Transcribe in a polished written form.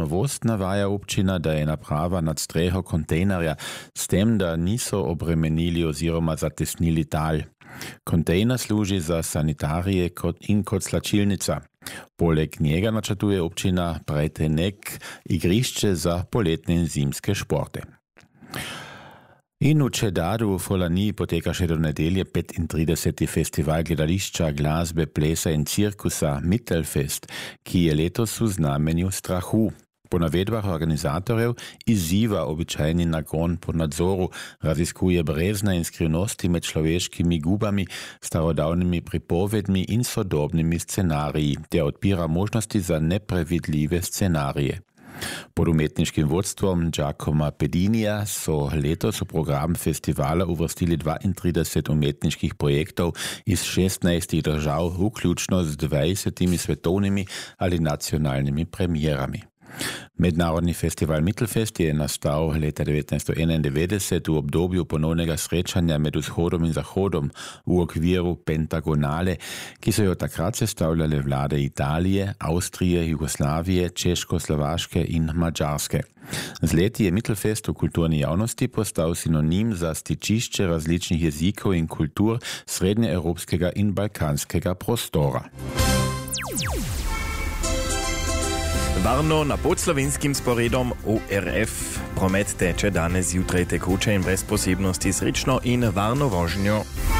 novost navaja občina, da je naprava nad streho kontejnerja s tem, da niso obremenili oziroma zatesnili tal. Kontejner služi za sanitarije in kot slačilnica. Poleg njega načrtuje občina pretenek igrišče za poletne in zimske športe. In v Čedadu v Folani poteka še do nedelje 35. festival gledališča, glasbe, plesa in cirkusa Mittelfest, ki je letos v znamenju strahu. Po navedbah organizatorjev izziva običajni nagon po nadzoru, raziskuje brezna in skrivnosti med človeškimi gubami, starodavnimi pripovedmi in sodobnimi scenariji, te odpira možnosti za neprevidljive scenarije. Pod umetniškim vodstvom Giacomo Pedinija so letos v program festivala uvrstili 32 umetniških projektov iz 16 držav, vključno z 20 svetovnimi ali nacionalnimi premierami. Mednarodni festival Mittelfest je nastal leta 1991 v obdobju ponovnega srečanja med vzhodom in zahodom v okviru Pentagonale, ki so jo takrat sestavljale vlade Italije, Avstrije, Jugoslavije, Češko-Slovaške in Madžarske. Z leti je Mittelfest v kulturni javnosti postal sinonim za stičišče različnih jezikov in kultur srednjeevropskega in balkanskega prostora. Varno na podslovenskim sporedom ORF. Promet teče danes zjutraj tekoče in brez posebnosti, srečno in varno vožnjo.